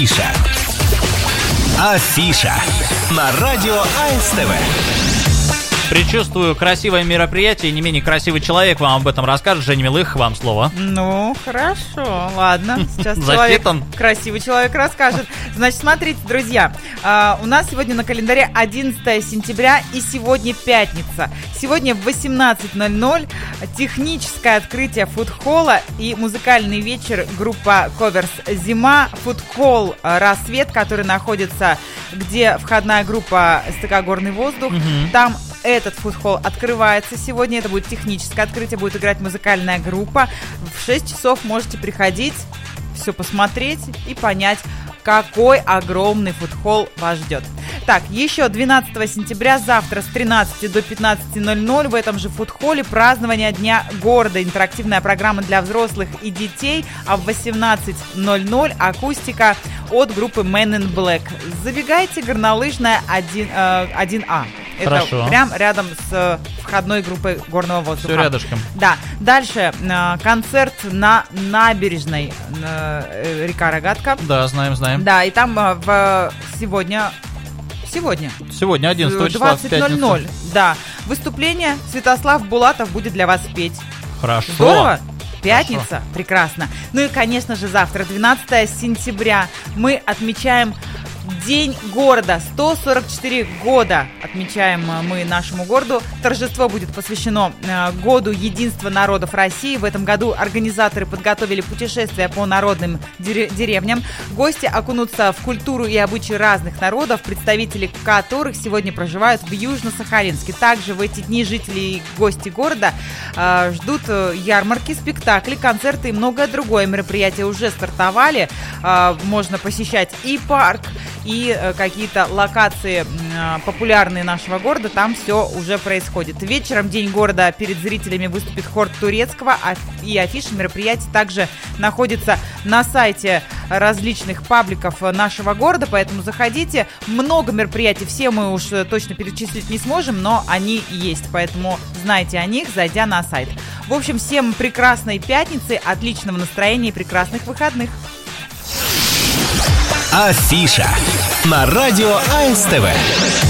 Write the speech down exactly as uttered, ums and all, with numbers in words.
Афиша. Афиша на радио АСТВ. Предчувствую красивое мероприятие, не менее красивый человек вам об этом расскажет. Женя Милых, вам слово. Ну, хорошо, ладно. Сейчас человек, красивый человек расскажет. Значит, смотрите, друзья, э, у нас сегодня на календаре одиннадцатое сентября и сегодня пятница. Сегодня в восемнадцать ноль ноль техническое открытие фудхолла и музыкальный вечер группа Коверс «Зима». Фудхолл «Рассвет», который находится, где входная группа СТК «Горный воздух». Угу. Там этот фудхолл открывается сегодня. Это будет техническое открытие, будет играть музыкальная группа. В шесть часов можете приходить, все посмотреть и понять, какой огромный фудхолл вас ждет. Так, еще двенадцатого сентября, завтра с тринадцати до пятнадцати ноль ноль в этом же фудхолле празднование Дня города. Интерактивная программа для взрослых и детей. А в восемнадцать ноль ноль акустика от группы Men in Black. Забегайте, горнолыжная один А. Это Хорошо. Прям рядом с входной группой горного воздуха. Все рядышком. Да. Дальше э, концерт на набережной э, река Рогатка. Да, знаем, знаем. Да, и там э, в сегодня... Сегодня. Сегодня, одиннадцатого числа, в пятницу. двадцать ноль ноль. Да. Выступление Святослав Булатов будет для вас петь. Хорошо. Здорово. Пятница. Хорошо. Прекрасно. Ну и, конечно же, завтра, двенадцатого сентября, мы отмечаем День города. сто сорок четыре года отмечаем мы нашему городу. Торжество будет посвящено э, году единства народов России. В этом году организаторы подготовили путешествия по народным дерев- деревням. Гости окунутся в культуру и обычаи разных народов, представители которых сегодня проживают в Южно-Сахалинске. Также в эти дни жители и гости города э, ждут э, ярмарки, спектакли, концерты и многое другое. Мероприятия уже стартовали. Э, можно посещать и парк, и э, какие-то локации э, популярные нашего города, там все уже происходит. Вечером День города перед зрителями выступит хор турецкого, а, и афиша мероприятий также находится на сайте различных пабликов нашего города, поэтому заходите. Много мероприятий, все мы уж точно перечислить не сможем, но они есть, поэтому знайте о них, зайдя на сайт. В общем, всем прекрасной пятницы, отличного настроения и прекрасных выходных. Афиша на радио АСТВ.